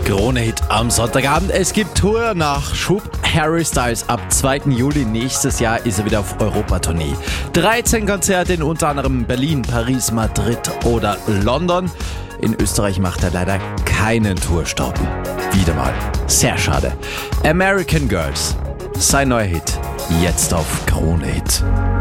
Krone-Hit am Sonntagabend. Es gibt Tour nach Schub. Harry Styles ab 2. Juli nächstes Jahr ist er wieder auf Europatournee. 13 Konzerte in unter anderem Berlin, Paris, Madrid oder London. In Österreich macht er leider keinen Tourstopp. Wieder mal. Sehr schade. American Girls. Sein neuer Hit. Jetzt auf Krone-Hit.